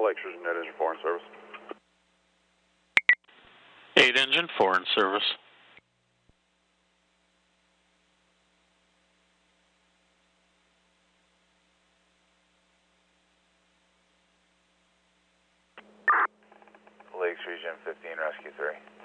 Lakes Region, Net Engine Foreign Service. 8 Engine, Foreign Service. Lakes Region 15, Rescue 3.